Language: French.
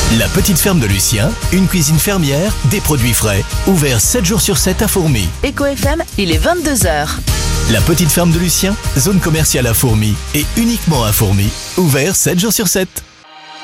La petite ferme de Lucien, une cuisine fermière, des produits frais, ouvert 7 jours sur 7 à Fourmi. Éco FM, il est 22h. La petite ferme de Lucien, zone commerciale à Fourmi et uniquement à Fourmi, ouvert 7 jours sur 7.